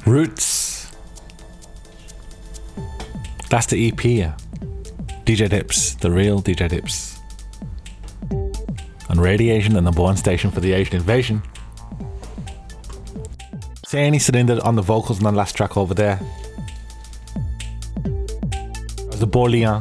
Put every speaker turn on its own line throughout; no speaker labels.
Roots. That's the EP, yeah. DJ Dips, the real DJ Dips. And Radiation, the number one station for the Asian invasion. Saini Surinder on the vocals on the last track over there. The Bolian.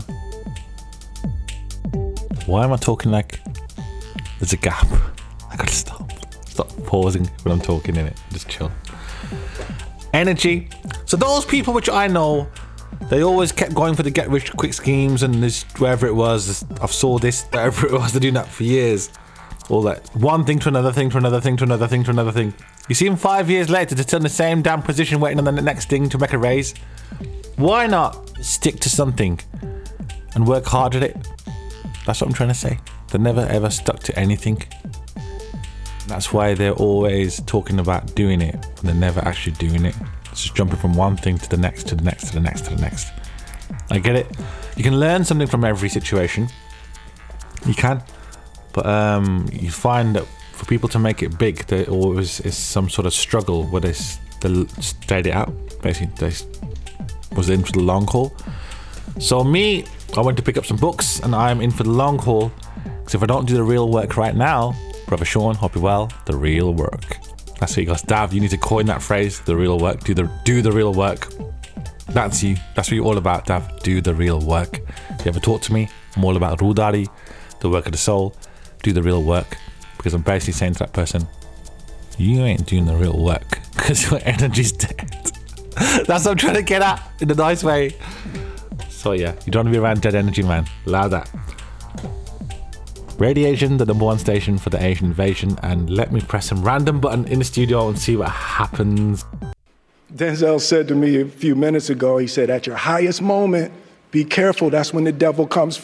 Why am I talking like there's a gap? I gotta stop pausing when I'm talking in it. Just chill. Energy. So those people which I know, they always kept going for the get rich quick schemes and this wherever it was. I've saw this wherever it was. They're doing that for years. All that one thing to another thing to another thing to another thing to another thing. You see them 5 years later, they're still in the same damn position, waiting on the next thing to make a raise. Why not stick to something and work hard at it? That's what I'm trying to say. They never ever stuck to anything. That's why they're always talking about doing it, but they're never actually doing it. It's just jumping from one thing to the next, to the next, to the next, to the next. I get it. You can learn something from every situation. You can. But you find that for people to make it big, there always is some sort of struggle where they stayed it out. Basically, they was in for the long haul. So me, I went to pick up some books and I'm in for the long haul. Because if I don't do the real work right now, Brother Sean, hope you're well, the real work. That's what you guys, Dav, you need to coin that phrase, the real work, do the real work. That's you, that's what you're all about, Dav, do the real work. If you ever talk to me, I'm all about Rudari, the work of the soul, do the real work. Because I'm basically saying to that person, you ain't doing the real work because your energy's dead. That's what I'm trying to get at in a nice way. So yeah, you don't want to be around dead energy, man. Allow that. Radiation, the number one station for the Asian invasion, and let me press some random button in the studio and see what happens.
Denzel said to me a few minutes ago, he said, at your highest moment, be careful, that's when the devil comes